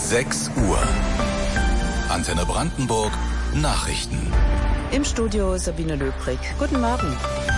6 Uhr. Antenne Brandenburg Nachrichten. Im Studio Sabine Löbrig. Guten Morgen.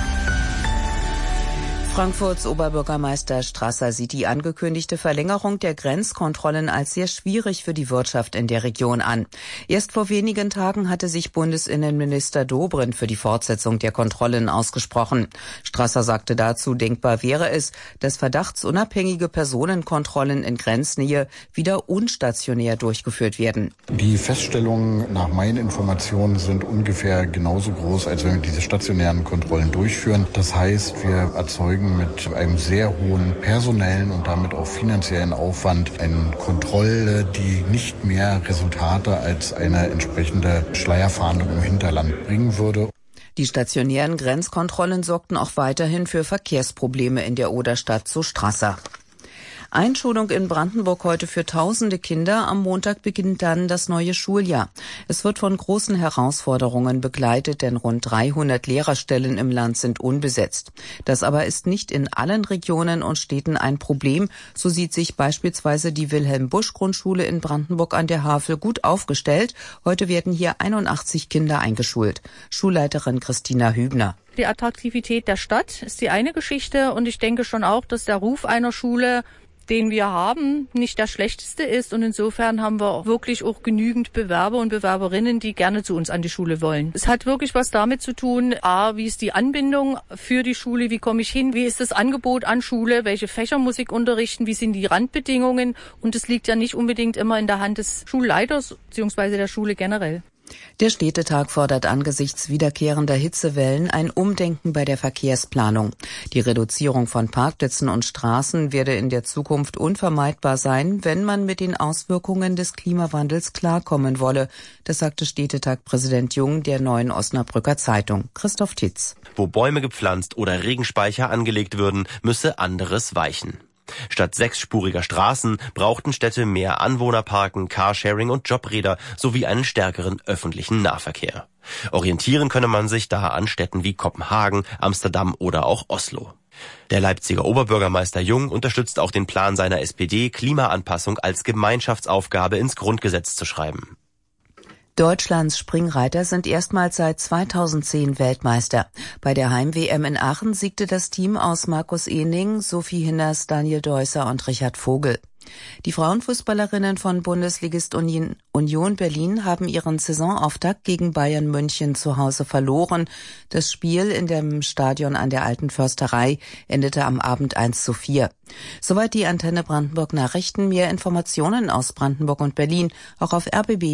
Frankfurts Oberbürgermeister Strasser sieht die angekündigte Verlängerung der Grenzkontrollen als sehr schwierig für die Wirtschaft in der Region an. Erst vor wenigen Tagen hatte sich Bundesinnenminister Dobrindt für die Fortsetzung der Kontrollen ausgesprochen. Strasser sagte dazu, denkbar wäre es, dass verdachtsunabhängige Personenkontrollen in Grenznähe wieder unstationär durchgeführt werden. Die Feststellungen nach meinen Informationen sind ungefähr genauso groß, als wenn wir diese stationären Kontrollen durchführen. Das heißt, wir erzeugen mit einem sehr hohen personellen und damit auch finanziellen Aufwand eine Kontrolle, die nicht mehr Resultate als eine entsprechende Schleierfahndung im Hinterland bringen würde. Die stationären Grenzkontrollen sorgten auch weiterhin für Verkehrsprobleme in der Oderstadt, so Strasser. Einschulung in Brandenburg heute für tausende Kinder. Am Montag beginnt dann das neue Schuljahr. Es wird von großen Herausforderungen begleitet, denn rund 300 Lehrerstellen im Land sind unbesetzt. Das aber ist nicht in allen Regionen und Städten ein Problem. So sieht sich beispielsweise die Wilhelm-Busch-Grundschule in Brandenburg an der Havel gut aufgestellt. Heute werden hier 81 Kinder eingeschult. Schulleiterin Christina Hübner. Die Attraktivität der Stadt ist die eine Geschichte und ich denke schon auch, dass der Ruf einer Schule, den wir haben, nicht der schlechteste ist und insofern haben wir wirklich auch genügend Bewerber und Bewerberinnen, die gerne zu uns an die Schule wollen. Es hat wirklich was damit zu tun, wie ist die Anbindung für die Schule, wie komme ich hin, wie ist das Angebot an Schule, welche Fächer muss ich unterrichten, wie sind die Randbedingungen und es liegt ja nicht unbedingt immer in der Hand des Schulleiters bzw. der Schule generell. Der Städtetag fordert angesichts wiederkehrender Hitzewellen ein Umdenken bei der Verkehrsplanung. Die Reduzierung von Parkplätzen und Straßen werde in der Zukunft unvermeidbar sein, wenn man mit den Auswirkungen des Klimawandels klarkommen wolle. Das sagte Städtetag-Präsident Jung der Neuen Osnabrücker Zeitung. Christoph Titz. Wo Bäume gepflanzt oder Regenspeicher angelegt würden, müsse anderes weichen. Statt 6-spuriger Straßen brauchten Städte mehr Anwohnerparken, Carsharing und Jobräder sowie einen stärkeren öffentlichen Nahverkehr. Orientieren könne man sich da an Städten wie Kopenhagen, Amsterdam oder auch Oslo. Der Leipziger Oberbürgermeister Jung unterstützt auch den Plan seiner SPD, Klimaanpassung als Gemeinschaftsaufgabe ins Grundgesetz zu schreiben. Deutschlands Springreiter sind erstmals seit 2010 Weltmeister. Bei der Heim-WM in Aachen siegte das Team aus Markus Ehning, Sophie Hinners, Daniel Deusser und Richard Vogel. Die Frauenfußballerinnen von Bundesligist Union Berlin haben ihren Saisonauftakt gegen Bayern München zu Hause verloren. Das Spiel in dem Stadion an der Alten Försterei endete am Abend 1:4. Soweit die Antenne Brandenburg Nachrichten. Mehr Informationen aus Brandenburg und Berlin auch auf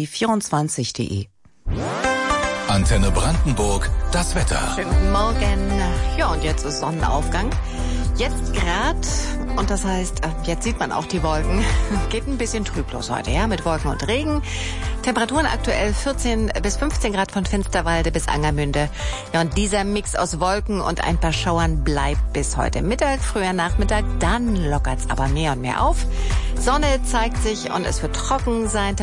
rbb24.de. Antenne Brandenburg, das Wetter. Schönen guten Morgen. Ja, und jetzt ist Sonnenaufgang. Jetzt gerade, und das heißt, jetzt sieht man auch die Wolken, geht ein bisschen trüblos heute, ja, mit Wolken und Regen. Temperaturen aktuell 14 bis 15 Grad von Finsterwalde bis Angermünde. Ja, und dieser Mix aus Wolken und ein paar Schauern bleibt bis heute Mittag, früher Nachmittag, dann lockert's aber mehr und mehr auf. Sonne zeigt sich und es wird trocken sein.